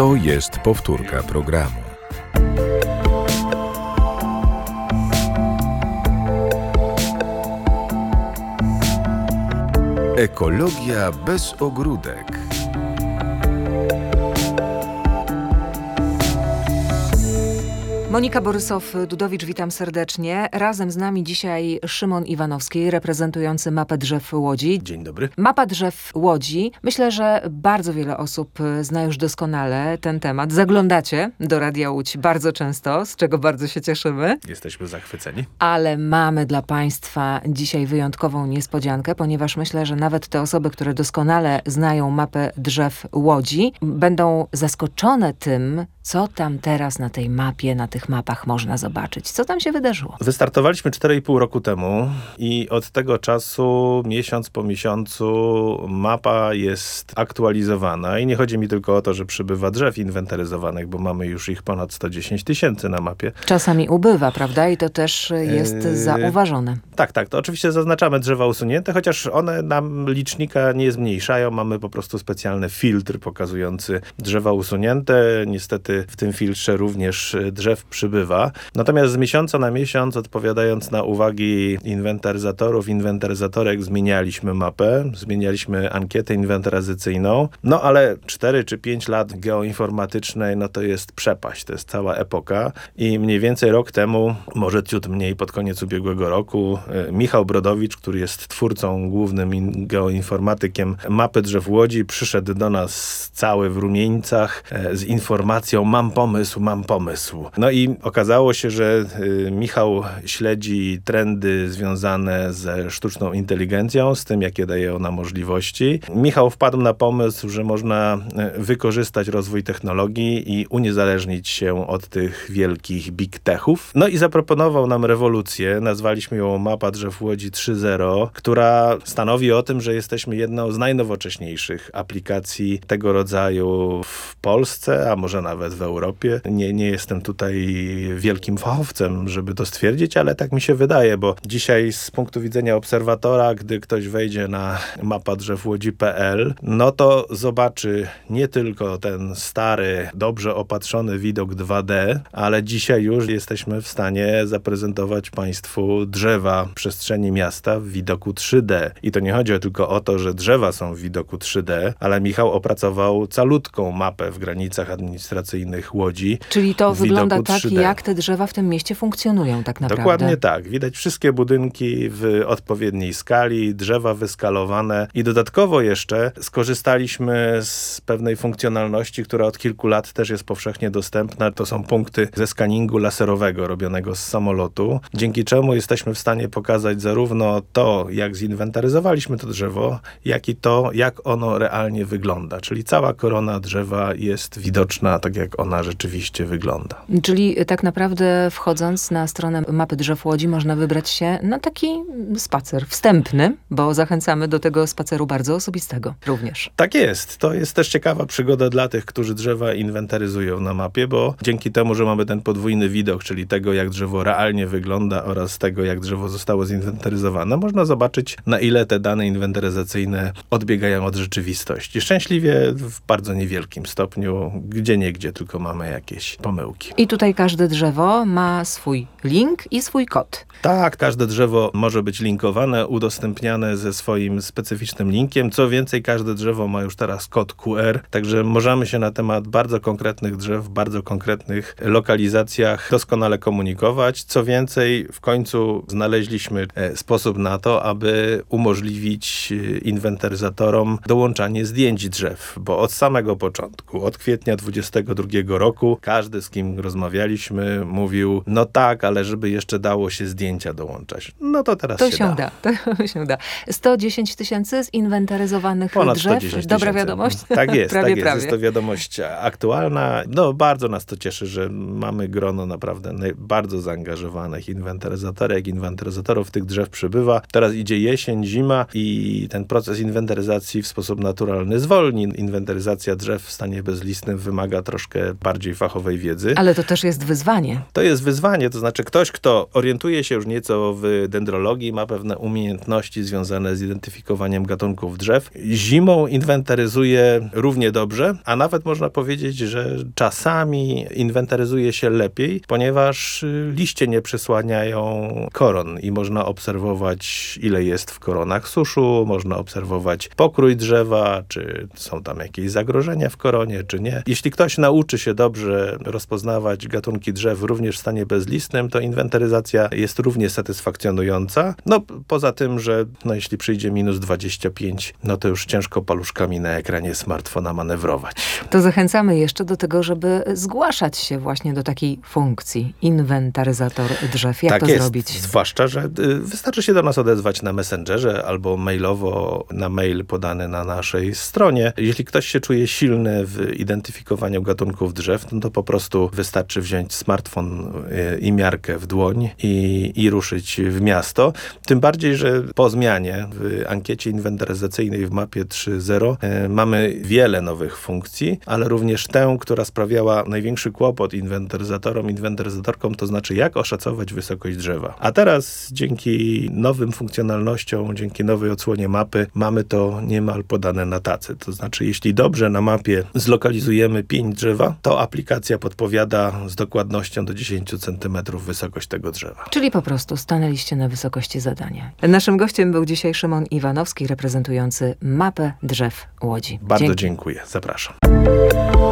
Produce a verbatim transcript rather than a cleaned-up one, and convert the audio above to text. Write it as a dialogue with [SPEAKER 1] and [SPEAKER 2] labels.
[SPEAKER 1] To jest powtórka programu. Ekologia bez ogródek.
[SPEAKER 2] Monika Borysow-Dudowicz, witam serdecznie. Razem z nami dzisiaj Szymon Iwanowski, reprezentujący Mapę Drzew Łodzi.
[SPEAKER 3] Dzień dobry.
[SPEAKER 2] Mapa Drzew Łodzi. Myślę, że bardzo wiele osób zna już doskonale ten temat. Zaglądacie do Radia Łódź bardzo często, z czego bardzo się cieszymy.
[SPEAKER 3] Jesteśmy zachwyceni.
[SPEAKER 2] Ale mamy dla Państwa dzisiaj wyjątkową niespodziankę, ponieważ myślę, że nawet te osoby, które doskonale znają Mapę Drzew Łodzi, będą zaskoczone tym, co tam teraz na tej mapie, na tych mapach można zobaczyć. Co tam się wydarzyło?
[SPEAKER 3] Wystartowaliśmy cztery i pół roku temu i od tego czasu, miesiąc po miesiącu, mapa jest aktualizowana. I nie chodzi mi tylko o to, że przybywa drzew inwentaryzowanych, bo mamy już ich ponad sto dziesięć tysięcy na mapie.
[SPEAKER 2] Czasami ubywa, prawda? I to też jest yy... zauważone.
[SPEAKER 3] Tak, tak. To oczywiście zaznaczamy drzewa usunięte, chociaż one nam licznika nie zmniejszają. Mamy po prostu specjalny filtr pokazujący drzewa usunięte. Niestety w tym filtrze również drzew przybywa. Natomiast z miesiąca na miesiąc, odpowiadając na uwagi inwentaryzatorów, inwentaryzatorek, zmienialiśmy mapę, zmienialiśmy ankietę inwentaryzacyjną. No ale cztery czy pięć lat geoinformatycznej, no to jest przepaść, to jest cała epoka. I mniej więcej rok temu, może ciut mniej, pod koniec ubiegłego roku, Michał Brodowicz, który jest twórcą, głównym in- geoinformatykiem Mapy Drzew Łodzi, przyszedł do nas cały w rumieńcach e, z informacją: mam pomysł, mam pomysł. No i okazało się, że y, Michał śledzi trendy związane ze sztuczną inteligencją, z tym, jakie daje ona możliwości. Michał wpadł na pomysł, że można y, wykorzystać rozwój technologii i uniezależnić się od tych wielkich big techów. No i zaproponował nam rewolucję, nazwaliśmy ją Mapa Drzew Łodzi trzy zero, która stanowi o tym, że jesteśmy jedną z najnowocześniejszych aplikacji tego rodzaju w Polsce, a może nawet w Europie. Nie, nie jestem tutaj wielkim fachowcem, żeby to stwierdzić, ale tak mi się wydaje, bo dzisiaj z punktu widzenia obserwatora, gdy ktoś wejdzie na mapa drzew łodzi kropka p l, no to zobaczy nie tylko ten stary, dobrze opatrzony widok dwa D, ale dzisiaj już jesteśmy w stanie zaprezentować Państwu drzewa w przestrzeni miasta w widoku trzy D. I to nie chodzi tylko o to, że drzewa są w widoku trzy D, ale Michał opracował calutką mapę w granicach administracyjnych Łodzi.
[SPEAKER 2] Czyli to wygląda tak, jak te drzewa w tym mieście funkcjonują tak naprawdę.
[SPEAKER 3] Dokładnie tak. Widać wszystkie budynki w odpowiedniej skali, drzewa wyskalowane i dodatkowo jeszcze skorzystaliśmy z pewnej funkcjonalności, która od kilku lat też jest powszechnie dostępna. To są punkty ze skaningu laserowego robionego z samolotu, dzięki czemu jesteśmy w stanie pokazać zarówno to, jak zinwentaryzowaliśmy to drzewo, jak i to, jak ono realnie wygląda. Czyli cała korona drzewa jest widoczna tak, jak ona rzeczywiście wygląda.
[SPEAKER 2] Czyli tak naprawdę wchodząc na stronę Mapy Drzew Łodzi można wybrać się na taki spacer wstępny, bo zachęcamy do tego spaceru bardzo osobistego również.
[SPEAKER 3] Tak jest. To jest też ciekawa przygoda dla tych, którzy drzewa inwentaryzują na mapie, bo dzięki temu, że mamy ten podwójny widok, czyli tego, jak drzewo realnie wygląda oraz tego, jak drzewo zostało zinwentaryzowane, można zobaczyć, na ile te dane inwentaryzacyjne odbiegają od rzeczywistości. Szczęśliwie w bardzo niewielkim stopniu, gdzie niegdzie tylko mamy jakieś pomyłki.
[SPEAKER 2] I tutaj każde drzewo ma swój link i swój kod.
[SPEAKER 3] Tak, każde drzewo może być linkowane, udostępniane ze swoim specyficznym linkiem. Co więcej, każde drzewo ma już teraz kod Q R, także możemy się na temat bardzo konkretnych drzew, w bardzo konkretnych lokalizacjach doskonale komunikować. Co więcej, w końcu znaleźliśmy sposób na to, aby umożliwić inwentaryzatorom dołączanie zdjęć drzew, bo od samego początku, od kwietnia dwudziestego drugiego roku, każdy, z kim rozmawialiśmy, mówił: no tak, ale żeby jeszcze dało się zdjęcia dołączać. No to teraz
[SPEAKER 2] to
[SPEAKER 3] się,
[SPEAKER 2] się
[SPEAKER 3] da.
[SPEAKER 2] da. To się da. sto dziesięć tysięcy zinwentaryzowanych
[SPEAKER 3] Ponad
[SPEAKER 2] drzew.
[SPEAKER 3] sto dziesięć
[SPEAKER 2] Dobra
[SPEAKER 3] tysięcy.
[SPEAKER 2] wiadomość?
[SPEAKER 3] Tak jest,
[SPEAKER 2] prawie,
[SPEAKER 3] tak jest.
[SPEAKER 2] prawie.
[SPEAKER 3] Jest to wiadomość aktualna. No bardzo nas to cieszy, że mamy grono naprawdę bardzo zaangażowanych inwentaryzatorek, inwentaryzatorów tych drzew przybywa. Teraz idzie jesień, zima i ten proces inwentaryzacji w sposób naturalny zwolni. Inwentaryzacja drzew w stanie bezlistnym wymaga troszkę bardziej fachowej wiedzy.
[SPEAKER 2] Ale to też jest wyzwanie.
[SPEAKER 3] To jest wyzwanie, to znaczy ktoś, kto orientuje się już nieco w dendrologii, ma pewne umiejętności związane z identyfikowaniem gatunków drzew. Zimą inwentaryzuje równie dobrze, a nawet można powiedzieć, że czasami inwentaryzuje się lepiej, ponieważ liście nie przysłaniają koron i można obserwować, ile jest w koronach suszu, można obserwować pokrój drzewa, czy są tam jakieś zagrożenia w koronie, czy nie. Jeśli ktoś nauczy się dobrze rozpoznawać gatunki drzew również w stanie bezlistnym, to inwentaryzacja jest równie satysfakcjonująca. No poza tym, że no, jeśli przyjdzie minus dwadzieścia pięć, no to już ciężko paluszkami na ekranie smartfona manewrować.
[SPEAKER 2] To zachęcamy jeszcze do tego, żeby zgłaszać się właśnie do takiej funkcji inwentaryzator drzew. Jak
[SPEAKER 3] tak
[SPEAKER 2] to
[SPEAKER 3] jest,
[SPEAKER 2] zrobić?
[SPEAKER 3] Zwłaszcza, że y, wystarczy się do nas odezwać na Messengerze albo mailowo na mail podany na naszej stronie. Jeśli ktoś się czuje silny w identyfikowaniu gatunków drzew, no to po prostu wystarczy wziąć smartfon y, i miarkę w dłoń i, i ruszyć w miasto. Tym bardziej, że po zmianie w ankiecie inwentaryzacyjnej w mapie trzy zero y, mamy wiele nowych funkcji, ale również tę, która sprawiała największy kłopot inwentaryzatorom, inwentaryzatorkom, to znaczy jak oszacować wysokość drzewa. A teraz dzięki nowym funkcjonalnościom, dzięki nowej odsłonie mapy mamy to niemal podane na tacy. To znaczy, jeśli dobrze na mapie zlokalizujemy pień drzewa, to aplikacja podpowiada z dokładnością do dziesięć centymetrów wysokość tego drzewa.
[SPEAKER 2] Czyli po prostu stanęliście na wysokości zadania. Naszym gościem był dzisiaj Szymon Iwanowski, reprezentujący mapę drzew Łodzi.
[SPEAKER 3] Bardzo
[SPEAKER 2] Dzięki.
[SPEAKER 3] dziękuję. Zapraszam.